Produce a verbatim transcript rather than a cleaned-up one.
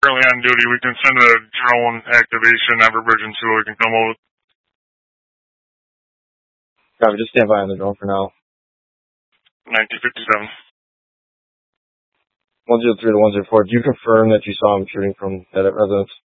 currently on duty. We can send a drone activation, Everbridge and Sewell can come over. Copy, just stand by on the drone for now. nineteen fifty-seven. one zero three to one zero four, do you confirm that you saw him shooting from that residence?